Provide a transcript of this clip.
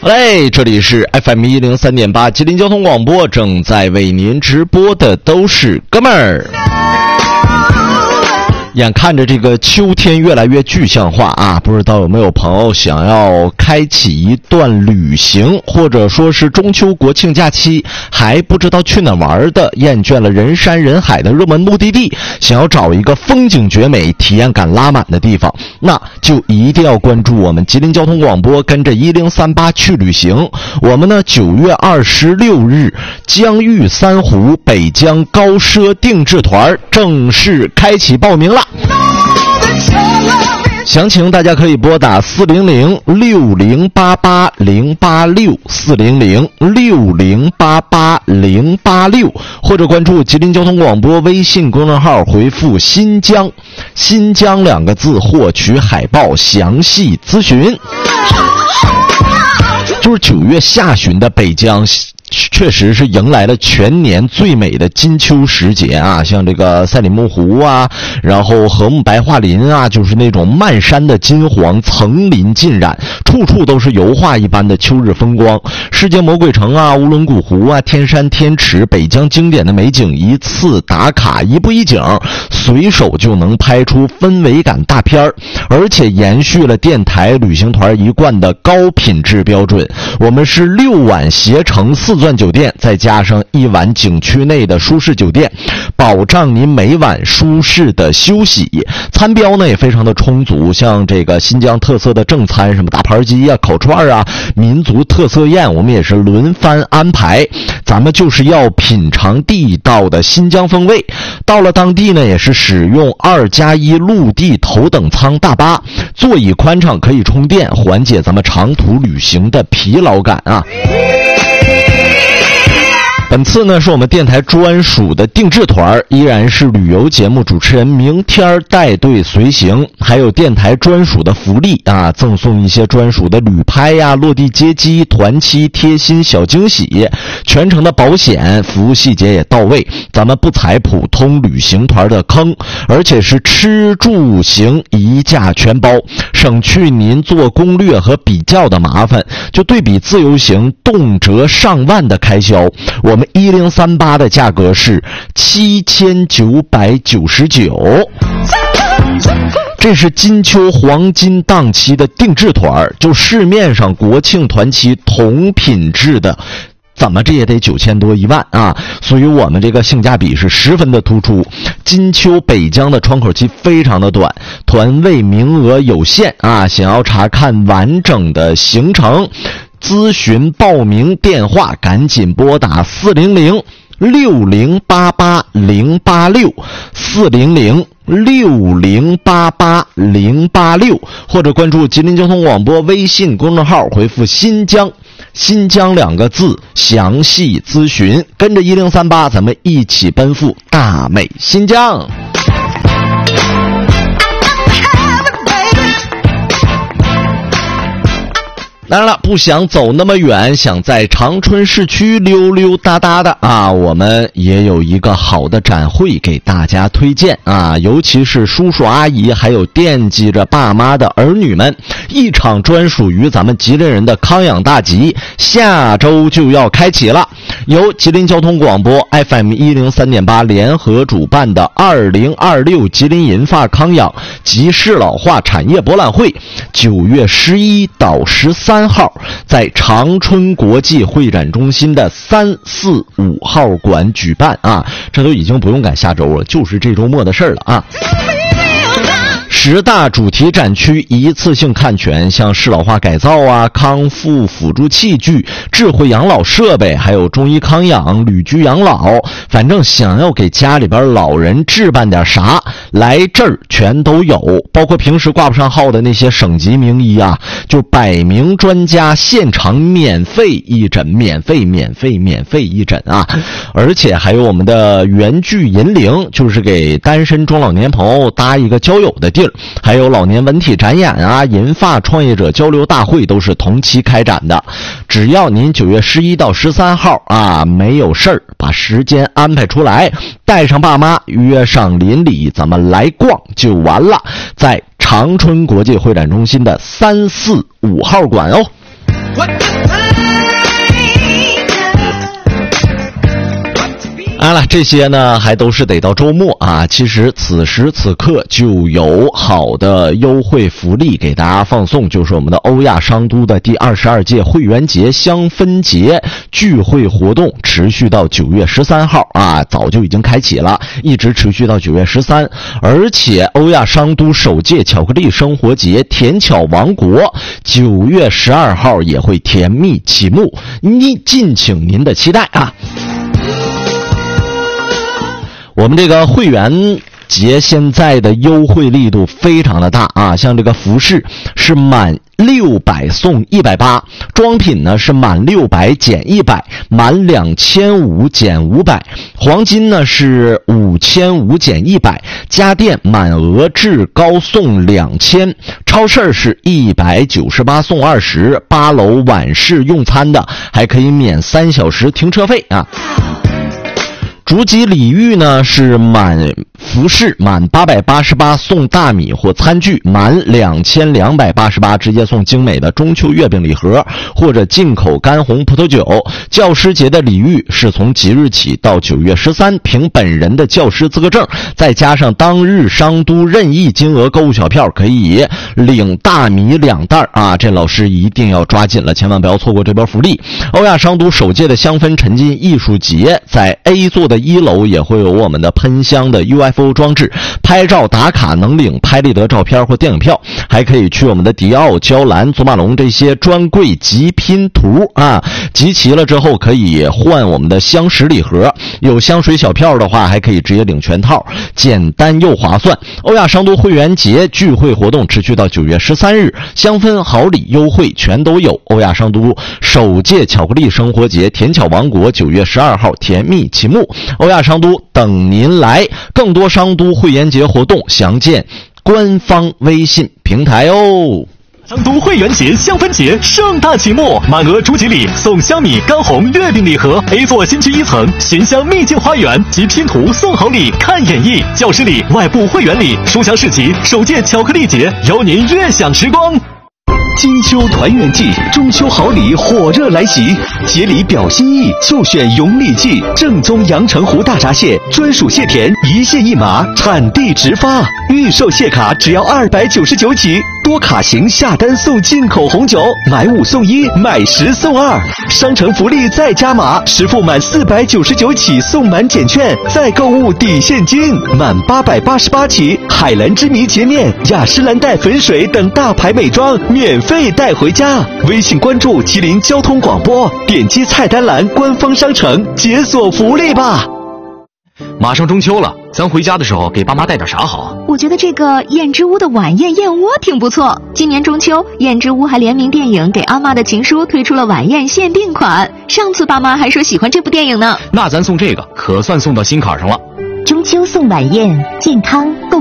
嘞，这里是 FM103.8 吉林交通广播，正在为您直播的都是哥们儿。眼看着这个秋天越来越具象化啊，不知道有没有朋友想要开启一段旅行，或者说是中秋国庆假期还不知道去哪玩的，厌倦了人山人海的热门目的地，想要找一个风景绝美、体验感拉满的地方，那就一定要关注我们吉林交通广播，跟着1038去旅行。我们呢9月26日江豫三湖北疆高奢定制团正式开启报名了。详情大家可以拨打400-6088-086 400-6088-086，或者关注吉林交通广播微信公众号，回复新疆2个字获取海报详细咨询。就是9月下旬的北疆确实是迎来了全年最美的金秋时节啊，像这个赛里木湖啊，然后禾木白桦林啊，就是那种漫山的金黄，层林尽染，处处都是油画一般的秋日风光。世界魔鬼城啊，乌伦古湖啊，天山天池，北疆经典的美景，一次打卡，一步一景，随手就能拍出氛围感大片儿，而且延续了电台旅行团一贯的高品质标准。我们是6晚携程4钻酒店，再加上1晚景区内的舒适酒店，保障您每晚舒适的休息。餐标呢也非常的充足，像这个新疆特色的正餐，什么大盘鸡啊、烤串啊，民族特色宴我们也是轮番安排。咱们就是要品尝地道的新疆风味。到了当地呢，也是使用2+1陆地头等舱大巴，座椅宽敞，可以充电，缓解咱们长途旅行的疲劳感啊。本次呢是我们电台专属的定制团，依然是旅游节目主持人明天带队随行，还有电台专属的福利啊，赠送一些专属的旅拍呀、落地接机、团期贴心小惊喜，全程的保险服务细节也到位，咱们不踩普通旅行团的坑，而且是吃住行一价全包，省去您做攻略和比较的麻烦，就对比自由行动辄上万的开销，我们1038的价格是7999，这是金秋黄金档期的定制团，就市面上国庆团期同品质的怎么这也得9000多1万啊，所以我们这个性价比是十分的突出。金秋北疆的窗口期非常的短，团位名额有限啊，想要查看完整的行程，咨询报名电话赶紧拨打400-6088-086 400-6088-086，或者关注吉林交通广播微信公众号，回复新疆2个字详细咨询，跟着1038咱们一起奔赴大美新疆。当然了，不想走那么远，想在长春市区溜溜达达的啊，我们也有一个好的展会给大家推荐啊，尤其是叔叔阿姨还有惦记着爸妈的儿女们，一场专属于咱们吉林人的康养大集下周就要开启了。由吉林交通广播 FM103.8 联合主办的2026吉林银发康养及适老化产业博览会，9月11到13号在长春国际会展中心的3、4、5号馆举办啊，这都已经不用赶下周了，就是这周末的事了啊。10大主题展区一次性看全，像适老化改造啊、康复辅助器具、智慧养老设备，还有中医康养、旅居养老，反正想要给家里边老人置办点啥，来这儿全都有，包括平时挂不上号的那些省级名医啊，就100名专家现场免费义诊，免费义诊啊！而且还有我们的原聚银陵，就是给单身中老年朋友搭一个交友的地儿，还有老年文体展演啊、银发创业者交流大会都是同期开展的。只要您9月11到13号啊没有事儿，把时间安排出来，带上爸妈，约上邻里，咱们来逛就完了。在长春国际会展中心的3、4、5号馆哦。 当然了，这些呢还都是得到周末啊。其实此时此刻就有好的优惠福利给大家放送，就是我们的欧亚商都的第22届会员节香氛节聚会活动，持续到9月13号啊，早就已经开启了，一直持续到9月13。而且欧亚商都首届巧克力生活节甜巧王国9月12号也会甜蜜启幕，敬请您的期待啊。我们这个会员节现在的优惠力度非常的大啊，像这个服饰是满600送180，装品呢是满600减100，满2500减500，黄金呢是5500减100，家电满额至高送2000，超市是198送20，8楼晚市用餐的还可以免3小时停车费啊。逐级礼遇呢是满服饰满888送大米或餐具，满2288直接送精美的中秋月饼礼盒或者进口干红葡萄酒。教师节的礼遇是从即日起到9月13，凭本人的教师资格证再加上当日商都任意金额购物小票，可以领大米2袋啊！这老师一定要抓紧了，千万不要错过这波福利。欧亚商都首届的香氛沉浸艺术节在 A 座的1楼也会有我们的喷香的 UFO 装置，拍照打卡能领拍立得照片或电影票，还可以去我们的迪奥、娇兰、祖马龙这些专柜集拼图啊，集齐了之后可以换我们的香食礼盒，有香水小票的话还可以直接领全套，简单又划算。欧亚商都会员节聚会活动持续到9月13日，香氛好礼优惠全都有。欧亚商都首届巧克力生活节甜巧王国9月12号甜蜜启幕，欧亚商都等您来。更多商都会员节活动详见官方微信平台哦。 商都会员节香氛节盛大启幕，满额逐级礼送香米干红月饼礼盒， A 座新区1层寻香秘境花园及拼图送好礼看演绎，教师礼外部会员礼书香市集首届巧克力节，邀您悦享时光。金秋团圆季，中秋好礼火热来袭，节礼表心意就选永礼记，正宗阳澄湖大闸蟹，专属蟹田，一蟹一码，产地直发，预售蟹卡只要299起，多卡型下单送进口红酒，买5送1，买10送2，商城福利再加码，实付满499起送满减券，再购物抵现金，满888起，海蓝之谜洁面、雅诗兰黛粉水等大牌美妆免费带回家。微信关注吉林交通广播，点击菜单栏官方商城解锁福利吧。马上中秋了，咱回家的时候给爸妈带点啥好啊？ 我觉得这个燕之屋的晚宴燕窝挺不错。今年中秋，燕之屋还联名电影《给阿妈的情书》推出了晚宴限定款。上次爸妈还说喜欢这部电影呢。 那咱送这个可算送到心坎上了。 中秋送晚宴，健康共